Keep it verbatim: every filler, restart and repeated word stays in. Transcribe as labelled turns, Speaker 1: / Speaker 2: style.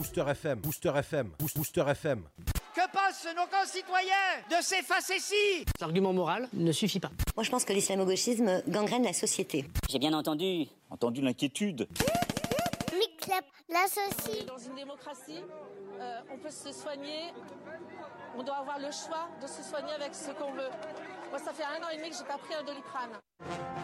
Speaker 1: Booster F M, Booster F M, Boost- Booster F M.
Speaker 2: Que pensent nos concitoyens de ces facéties?
Speaker 3: L'argument moral ne suffit pas.
Speaker 4: Moi, je pense que l'islamo-gauchisme gangrène la société.
Speaker 5: J'ai bien entendu.
Speaker 6: Entendu l'inquiétude.
Speaker 7: Miclep, l'associe.
Speaker 8: Dans une démocratie, euh, on peut se soigner, on doit avoir le choix de se soigner avec ce qu'on veut. Moi, ça fait un an et demi que j'ai pas pris un Doliprane.